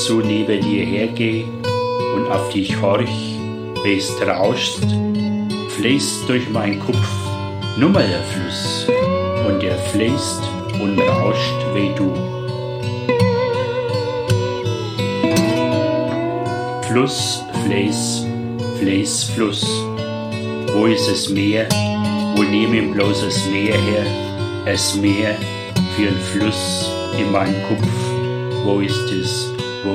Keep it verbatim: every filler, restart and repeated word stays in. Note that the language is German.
so neben dir hergeh und auf dich horch, wie's rauscht, fließt durch mein Kopf nummer der Fluss und der fließt und rauscht wie du. Fluss, Fleiß, Fleiß, Fluss. Wo ist das Meer? Wo nehmen bloß das Meer her? Das Meer für ein Fluss in meinem Kopf. Wo ist es?